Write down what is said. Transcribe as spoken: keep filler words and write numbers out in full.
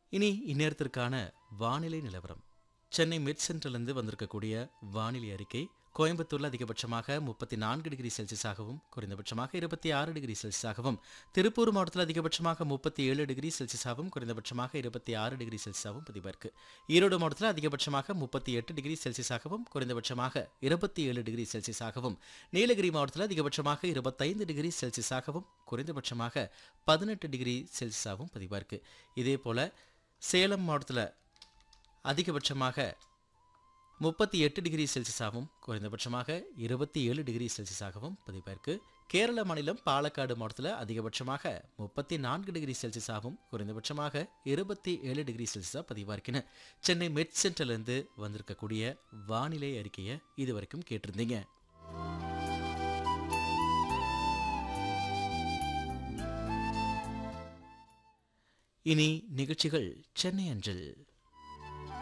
இனி இந்நேரத்திற்கான வானிலை நிலவரம். சென்னை மிட் சென்ட்ரலிருந்து வந்திருக்கக்கூடிய வானிலை அறிக்கை. கோயம்புத்தூரில் அதிகபட்சமாக முப்பத்தி நான்கு டிகிரி செல்சியஸாகவும் குறைந்தபட்சமாக இருபத்தி ஆறு டிகிரி செல்சியஸாகவும், திருப்பூர் மாவட்டத்தில் அதிகபட்சமாக முப்பத்தி ஏழு டிகிரி செல்சியஸாகவும் குறைந்தபட்சமாக இருபத்தி ஆறு டிகிரி செல்சியஸாகவும் பதிவாயிருக்கு. ஈரோடு மாவட்டத்தில் அதிகபட்சமாக முப்பத்தி எட்டு டிகிரி செல்சியஸாகவும் குறைந்தபட்சமாக இருபத்தி ஏழு டிகிரி செல்சியஸாகவும், நீலகிரி மாவட்டத்தில் அதிகபட்சமாக இருபத்தைந்து டிகிரி செல்சியஸாகவும் குறைந்தபட்சமாக பதினெட்டு டிகிரி செல்சியஸாகவும் பதிவாயிருக்கு. இதே போல சேலம் மாவட்டத்தில் அதிகபட்சமாக முப்பத்தி எட்டு டிகிரி செல்சியஸாகவும் குறைந்தபட்சமாக இருபத்தி ஏழு டிகிரி செல்சியஸாகவும் பதிவாயிருக்கு. கேரள மாநிலம் பாலக்காடு மாவட்டத்தில் அதிகபட்சமாக முப்பத்தி நான்கு டிகிரி செல்சியஸாகவும் குறைந்தபட்சமாக இருபத்தி ஏழு டிகிரி செல்சியஸாக பதிவாயிருக்குன்னு சென்னை மிட் சென்ட்ரலிருந்து வந்திருக்கக்கூடிய வானிலை அறிக்கையை இது வரைக்கும் கேட்டிருந்தீங்க. இனி நிகழ்ச்சிகள் சென்னை அஞ்சல்.